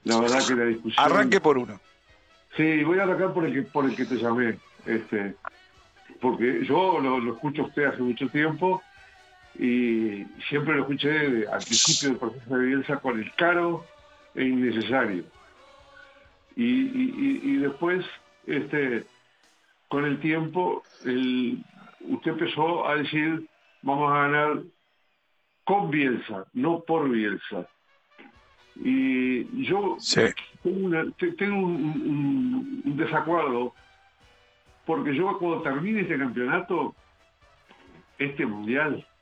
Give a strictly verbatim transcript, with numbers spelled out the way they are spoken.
La verdad que la discusión... Arranque por uno. Sí, voy a arrancar por el que, por el que te llamé, este, porque yo lo, lo escucho a usted hace mucho tiempo y siempre lo escuché de- al principio del proceso de Bielsa con el caro e innecesario. Y, y- y- y después, este, con el tiempo, el- usted empezó a decir, vamos a ganar con Bielsa, no por Bielsa. Y yo Sí. tengo, una- te- tengo un, un- un desacuerdo, porque yo cuando termine este campeonato, este mundial,